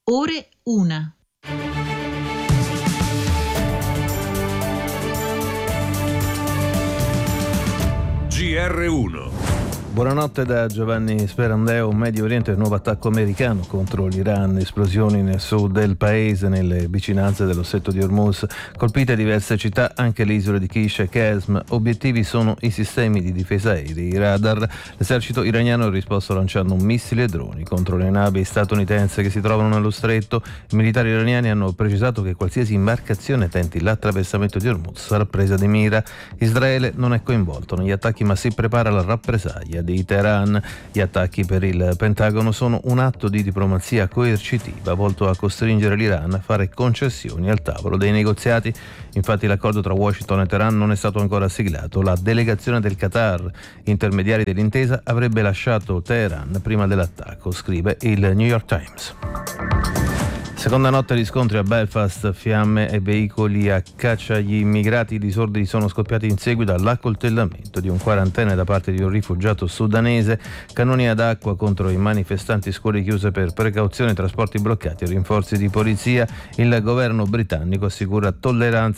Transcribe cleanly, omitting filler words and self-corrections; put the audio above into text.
Ore 1. GR1. Buonanotte da Giovanni Sperandeo. Medio Oriente, nuovo attacco americano contro l'Iran, esplosioni nel sud del paese, nelle vicinanze dello stretto di Hormuz, colpite diverse città, anche le isole di Kish e Qesm. Obiettivi sono i sistemi di difesa aerei, i radar. L'esercito iraniano ha risposto lanciando un missile e droni contro le navi statunitensi che si trovano nello stretto. I militari iraniani hanno precisato che qualsiasi imbarcazione tenti l'attraversamento di Hormuz sarà presa di mira. Israele non è coinvolto negli attacchi, ma si prepara alla rappresaglia di Teheran. Gli attacchi per il Pentagono sono un atto di diplomazia coercitiva volto a costringere l'Iran a fare concessioni al tavolo dei negoziati. Infatti l'accordo tra Washington e Teheran non è stato ancora siglato. La delegazione del Qatar, intermediari dell'intesa, avrebbe lasciato Teheran prima dell'attacco, scrive il New York Times. Seconda notte di scontri a Belfast, fiamme e veicoli a caccia agli immigrati. I disordini sono scoppiati in seguito all'accoltellamento di un quarantenne da parte di un rifugiato sudanese, cannoni ad acqua contro i manifestanti, scuole chiuse per precauzione, trasporti bloccati e rinforzi di polizia. Il governo britannico assicura tolleranza